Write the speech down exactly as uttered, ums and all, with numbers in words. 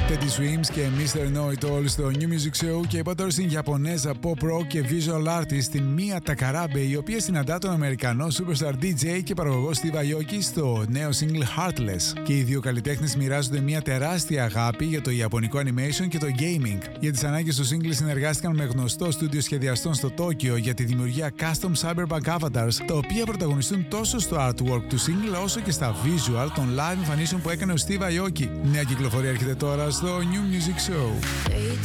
Teddy Swims και μίστερ Know It All στο New Music Show και είπα τώρα στην Ιαπωνέζα pop rock και visual artist την Mia Takarabe, η οποία συναντά τον Αμερικανό superstar ντι τζέι και παραγωγό Steve Aoki στο νέο single Heartless. Και οι δύο καλλιτέχνες μοιράζονται μια τεράστια αγάπη για το ιαπωνικό animation και το gaming. Για τις ανάγκες του single συνεργάστηκαν με γνωστό στούντιο σχεδιαστών στο Τόκιο για τη δημιουργία custom cyberpunk avatars, τα οποία πρωταγωνιστούν τόσο στο artwork του single όσο και στα visual των live εμφανίσεων που έκανε ο Steve Aoki. Νέα κυκλοφορία έρχεται τώρα στο New Music Show.